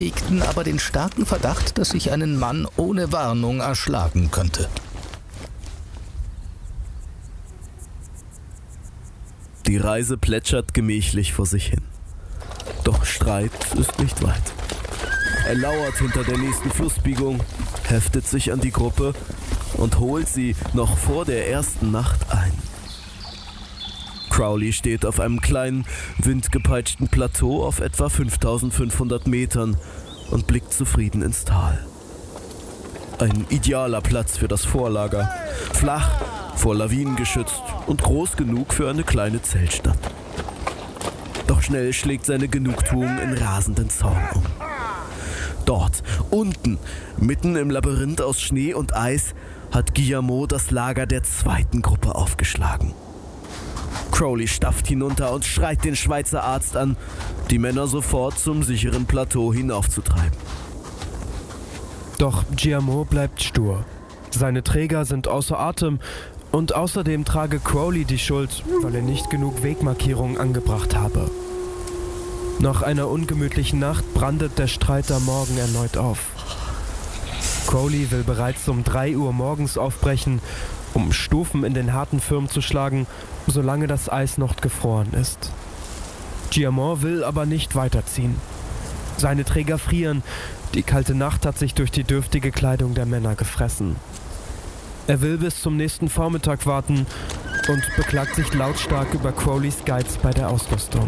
hegten aber den starken Verdacht, dass sich einen Mann ohne Warnung erschlagen könnte. Die Reise plätschert gemächlich vor sich hin. Doch Streit ist nicht weit. Er lauert hinter der nächsten Flussbiegung, heftet sich an die Gruppe und holt sie noch vor der ersten Nacht ein. Crowley steht auf einem kleinen, windgepeitschten Plateau auf etwa 5500 Metern und blickt zufrieden ins Tal. Ein idealer Platz für das Vorlager. Flach, vor Lawinen geschützt und groß genug für eine kleine Zeltstadt. Doch schnell schlägt seine Genugtuung in rasenden Zorn um. Dort, unten, mitten im Labyrinth aus Schnee und Eis, hat Guillermo das Lager der zweiten Gruppe aufgeschlagen. Crowley stafft hinunter und schreit den Schweizer Arzt an, die Männer sofort zum sicheren Plateau hinaufzutreiben. Doch Guillermo bleibt stur. Seine Träger sind außer Atem und außerdem trage Crowley die Schuld, weil er nicht genug Wegmarkierungen angebracht habe. Nach einer ungemütlichen Nacht brandet der Streit am Morgen erneut auf. Crowley will bereits um 3 Uhr morgens aufbrechen, um Stufen in den harten Firn zu schlagen, solange das Eis noch gefroren ist. Guillermo will aber nicht weiterziehen. Seine Träger frieren, die kalte Nacht hat sich durch die dürftige Kleidung der Männer gefressen. Er will bis zum nächsten Vormittag warten und beklagt sich lautstark über Crowleys Geiz bei der Ausrüstung.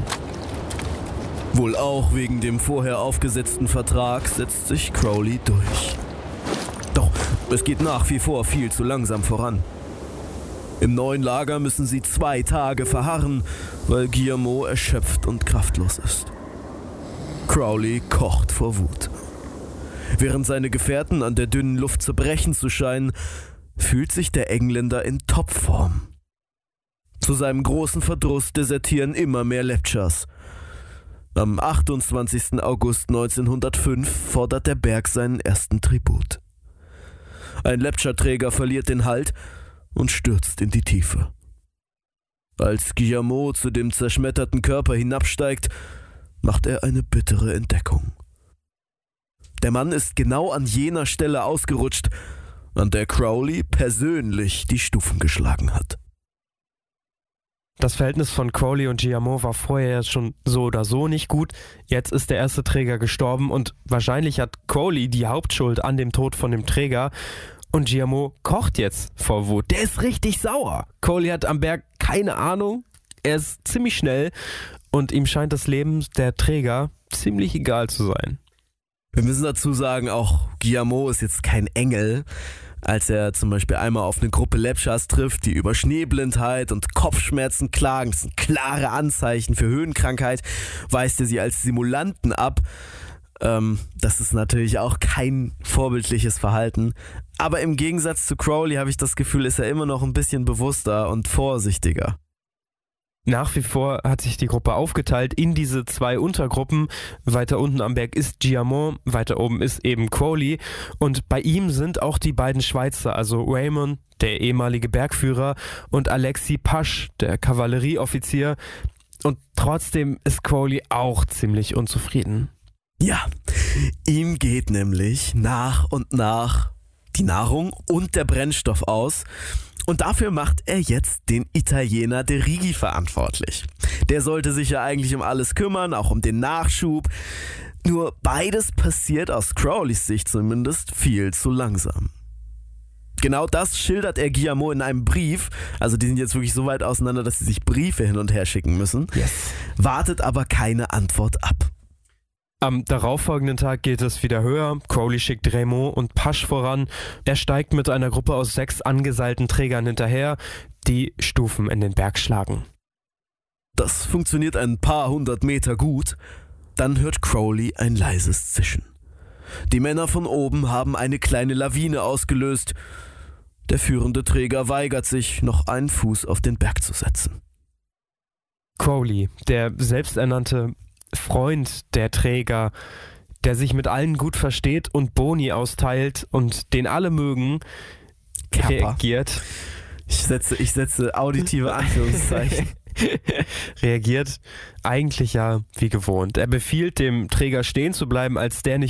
Wohl auch wegen dem vorher aufgesetzten Vertrag setzt sich Crowley durch. Doch es geht nach wie vor viel zu langsam voran. Im neuen Lager müssen sie 2 Tage verharren, weil Guillermo erschöpft und kraftlos ist. Crowley kocht vor Wut. Während seine Gefährten an der dünnen Luft zu brechen zu scheinen, fühlt sich der Engländer in Topform. Zu seinem großen Verdruss desertieren immer mehr Lepchas. Am 28. August 1905 fordert der Berg seinen ersten Tribut. Ein Lepcha-Träger verliert den Halt und stürzt in die Tiefe. Als Guillermo zu dem zerschmetterten Körper hinabsteigt, macht er eine bittere Entdeckung. Der Mann ist genau an jener Stelle ausgerutscht, an der Crowley persönlich die Stufen geschlagen hat. Das Verhältnis von Crowley und Guillermo war vorher schon so oder so nicht gut. Jetzt ist der erste Träger gestorben und wahrscheinlich hat Crowley die Hauptschuld an dem Tod von dem Träger. Und Guillermo kocht jetzt vor Wut. Der ist richtig sauer. Crowley hat am Berg keine Ahnung. Er ist ziemlich schnell und ihm scheint das Leben der Träger ziemlich egal zu sein. Wir müssen dazu sagen, auch Guillermo ist jetzt kein Engel. Als er zum Beispiel einmal auf eine Gruppe Lepchas trifft, die über Schneeblindheit und Kopfschmerzen klagen, das sind klare Anzeichen für Höhenkrankheit, weist er sie als Simulanten ab. Das ist natürlich auch kein vorbildliches Verhalten. Aber im Gegensatz zu Crowley habe ich das Gefühl, ist er immer noch ein bisschen bewusster und vorsichtiger. Nach wie vor hat sich die Gruppe aufgeteilt in diese 2 Untergruppen. Weiter unten am Berg ist Guillermo, weiter oben ist eben Crowley. Und bei ihm sind auch die beiden Schweizer, also Raymond, der ehemalige Bergführer, und Alexis Pasch, der Kavallerieoffizier. Und trotzdem ist Crowley auch ziemlich unzufrieden. Ja, ihm geht nämlich nach und nach die Nahrung und der Brennstoff aus. Und dafür macht er jetzt den Italiener De Righi verantwortlich. Der sollte sich ja eigentlich um alles kümmern, auch um den Nachschub. Nur beides passiert aus Crowleys Sicht zumindest viel zu langsam. Genau das schildert er Guillermo in einem Brief. Also die sind jetzt wirklich so weit auseinander, dass sie sich Briefe hin und her schicken müssen. Yes. Wartet aber keine Antwort ab. Am darauffolgenden Tag geht es wieder höher. Crowley schickt Raymond und Pasch voran. Er steigt mit einer Gruppe aus 6 angeseilten Trägern hinterher, die Stufen in den Berg schlagen. Das funktioniert ein paar 100 Meter gut. Dann hört Crowley ein leises Zischen. Die Männer von oben haben eine kleine Lawine ausgelöst. Der führende Träger weigert sich, noch einen Fuß auf den Berg zu setzen. Crowley, der selbsternannte Freund der Träger, der sich mit allen gut versteht und Boni austeilt und den alle mögen, reagiert. Ich setze auditive Anführungszeichen. Reagiert eigentlich ja wie gewohnt. Er befiehlt dem Träger stehen zu bleiben, als der nicht